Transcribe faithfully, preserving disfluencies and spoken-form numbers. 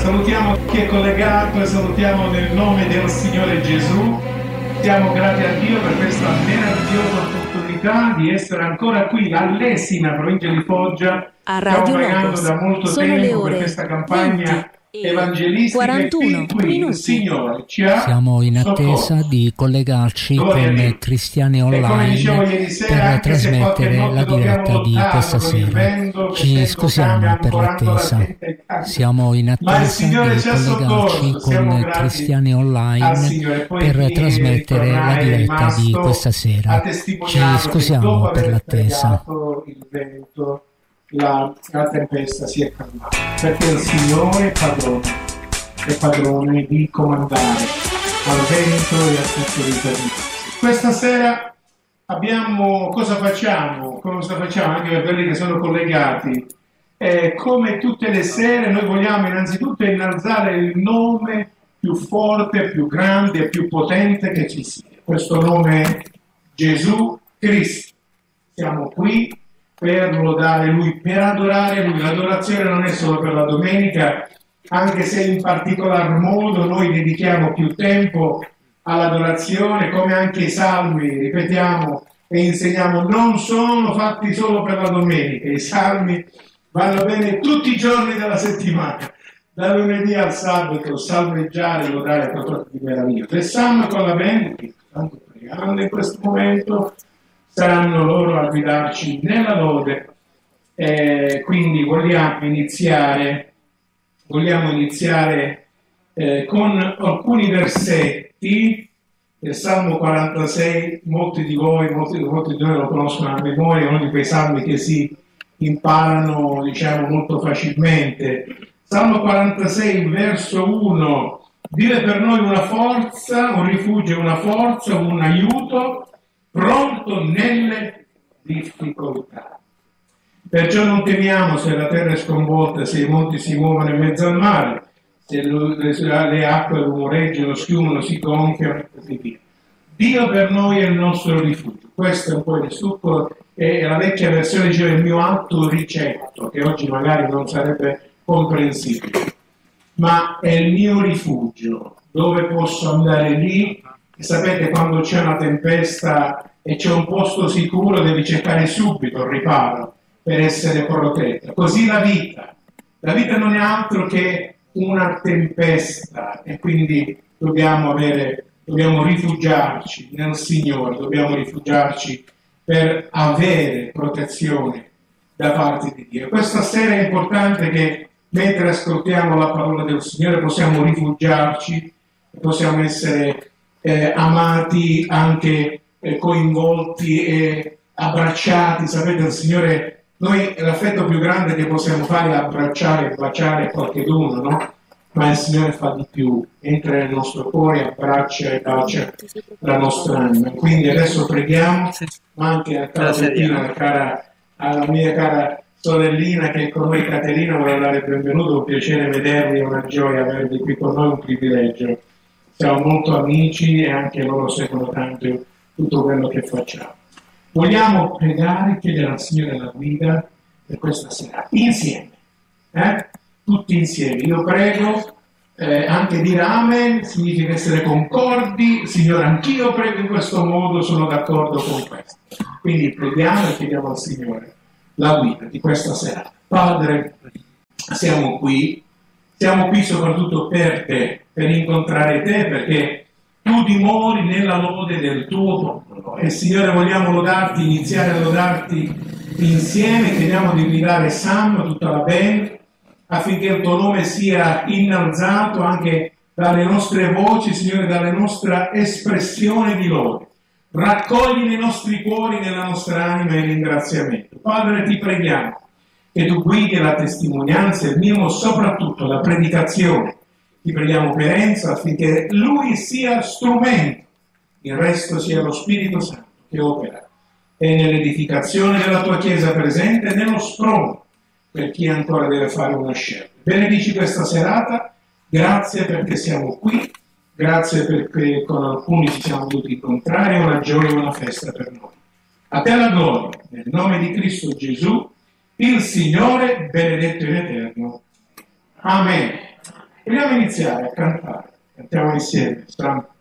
Salutiamo chi è collegato e salutiamo nel nome del Signore Gesù. Siamo grati a Dio per questa meravigliosa opportunità di essere ancora qui all'Essina, provincia di Foggia. A Radio Stiamo pregando Logos. da molto Sono tempo le ore per questa campagna evangelistica. quarantuno Qui minuti. il Signore ci ha Siamo in attesa soccorso. di collegarci Gloria a Dio. con Cristiani E come Online dicevo ieri sera, per anche se qualche trasmettere notte la diretta dobbiamo di lottare questa con il sera. vento, che Ci tempo scusiamo cambia, per ancorando la l'attesa. gente cambia. Siamo in Ma il attesa Signore di ci ha collegarci soccorso, siamo con grati Cristiani al Online Signore. Poi per chi trasmettere la ritornare è diretta di rimasto questa ha sera. testimoniato Ci che scusiamo dopo per aver l'attesa. pregato il vento, la, la tempesta si è calmata, perché il Signore è padrone, è padrone di comandare al vento e a tutto l'interno. Questa sera abbiamo, cosa facciamo? Cosa facciamo anche per quelli che sono collegati? Eh, come tutte le sere noi vogliamo innanzitutto innalzare il nome più forte, più grande e più potente che ci sia. Questo nome è Gesù Cristo. Siamo qui per lodare Lui, per adorare Lui. L'adorazione non è solo per la domenica, anche se in particolar modo noi dedichiamo più tempo all'adorazione, come anche i salmi, ripetiamo e insegniamo, non sono fatti solo per la domenica, i salmi vanno bene tutti i giorni della settimana, da lunedì al sabato, salmeggiare e lodare è qualcosa di meraviglioso. E salmo con la band, tanto pregando in questo momento, saranno loro a guidarci nella lode. Eh, quindi vogliamo iniziare Vogliamo iniziare eh, con alcuni versetti del Salmo quarantasei. Molti di voi, molti, molti di noi lo conoscono a memoria, uno di quei salmi che si imparano, diciamo, molto facilmente. Salmo quarantasei, verso uno: Dio è per noi una forza, un rifugio, una forza, un aiuto, pronto nelle difficoltà. Perciò non temiamo se la terra è sconvolta, se i monti si muovono in mezzo al mare, se le, le acque rumoreggiano, schiumano, si gonfiano e così via. Dio per noi è il nostro rifugio. Questo è un po' il succo, e la vecchia versione diceva il mio alto ricetto, che oggi magari non sarebbe comprensibile, ma è il mio rifugio, dove posso andare lì. E sapete, quando c'è una tempesta e c'è un posto sicuro, devi cercare subito il riparo per essere protetta. Così la vita. La vita non è altro che una tempesta e quindi dobbiamo avere, dobbiamo rifugiarci nel Signore, dobbiamo rifugiarci per avere protezione da parte di Dio. Questa sera è importante che mentre ascoltiamo la parola del Signore possiamo rifugiarci, possiamo essere eh, amati, anche eh, coinvolti e abbracciati. Sapete, il Signore, noi l'affetto più grande che possiamo fare è abbracciare e baciare qualcheduno, no? Ma il Signore fa di più, entra nel nostro cuore, abbraccia e bacia la nostra anima. Quindi adesso preghiamo, ma anche a Caterina, alla, cara, alla mia cara sorellina che è con noi, Caterina, vorrei dare il benvenuto, un piacere vedervi, è una gioia avervi qui con noi, un privilegio. Siamo molto amici e anche loro seguono tanto tutto quello che facciamo. Vogliamo pregare, chiedere al Signore la guida per questa sera, insieme, eh? Tutti insieme. Io prego, eh, anche dire amen significa essere concordi. Signore, anch'io prego in questo modo, sono d'accordo con questo. Quindi preghiamo e chiediamo al Signore la guida di questa sera. Padre, siamo qui, siamo qui soprattutto per te, per incontrare te, perché tu dimori nella lode del tuo popolo. E Signore, vogliamo lodarti, iniziare a lodarti insieme, chiediamo di guidare Sam, tutta la band, affinché il tuo nome sia innalzato anche dalle nostre voci, Signore, dalla nostra espressione di lode. Raccogli nei nostri cuori, nella nostra anima il ringraziamento. Padre, ti preghiamo che tu guidi la testimonianza e mimo soprattutto la predicazione. Ti preghiamo per Enzo affinché lui sia strumento, il resto sia lo Spirito Santo che opera e nell'edificazione della tua Chiesa presente e nello sprono per chi ancora deve fare una scelta. Benedici questa serata, grazie perché siamo qui, grazie perché con alcuni ci siamo dovuti incontrare, è una gioia e una festa per noi. A te la gloria, nel nome di Cristo Gesù, il Signore benedetto in eterno. Amen. Vogliamo iniziare a cantare, cantiamo insieme, Stram-